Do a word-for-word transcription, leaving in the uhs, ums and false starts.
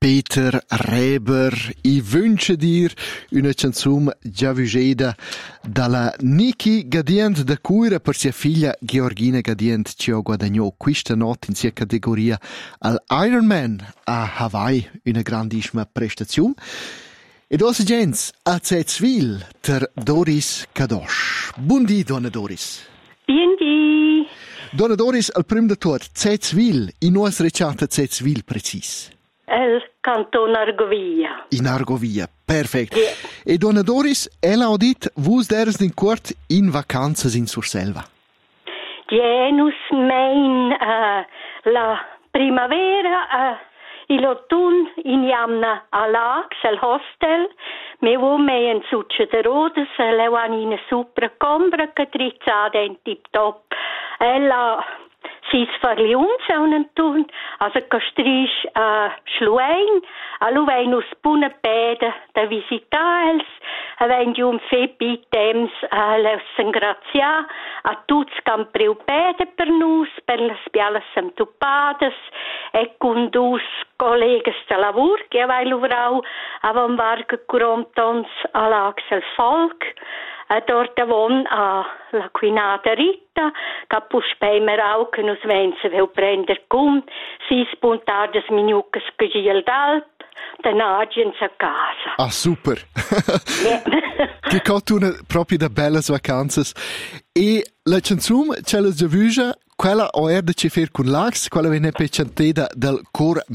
Peter Reber, i wünsche dir una canzun già vugeda dalla Niki Gadient da Cura per sia figlia Georgina Gadient ci ha guadagnato questa notte in sia categoria al Ironman a Hawaii, una grandissima prestazione. Ed ora gens a Zetzwil ter Doris Kadosh. Buondì, donna Doris. Buondì. Donna Doris, al prim de tot, Zetzwil, in nuos reciata Zetzwil precis. El canton Argovia. In Argovia, perfect. Yeah. E donna Doris, ella ha dit, vus deres din quart in vacanzas in Surselva. Genus mein uh, la primavera uh, il autunn iniamna a Lax, al hostel, me wo me en succe de rodes, lewan in supra combra catrizzada in tip top. Ella sis farliuns a un turn, also costrisch uh, schluein, allo venus puna peda da visitals, avein gium fe bitems a leusen grazia, a tuts campriu peda per nus, per las bialas samtupades, e con dus collegas de lavur, che avei luvrau, avam varga curomtons a l'Axel Folk, a dort avon a la Quinata Rita, ca puspei merau che nus vense veu prender cum, sis puntardes minucas che giel d'alp, tenagiens a casa. Ah, super! Che cotuna proprio da bellas vacanzas. E la canzun, c'è la giavuja, quella o er de ci fer con l'ax, quella venne pe chanteda del cor